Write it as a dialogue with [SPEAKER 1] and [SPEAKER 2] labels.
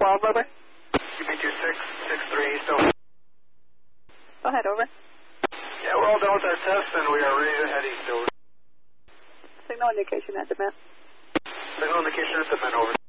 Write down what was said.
[SPEAKER 1] 12, over.
[SPEAKER 2] QB2663 East, over.
[SPEAKER 1] Go ahead, over.
[SPEAKER 2] Yeah, we're all done with our tests and we are ready to head east, over.
[SPEAKER 1] Signal indication at the man.
[SPEAKER 2] Signal indication at the men, over.